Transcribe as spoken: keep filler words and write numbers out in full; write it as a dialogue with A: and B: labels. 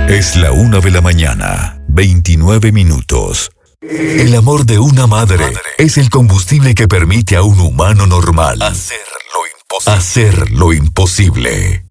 A: Es la una de la mañana, veintinueve minutos. El amor de una madre, madre es el combustible que permite a un humano normal hacer lo imposible. Hacer lo imposible.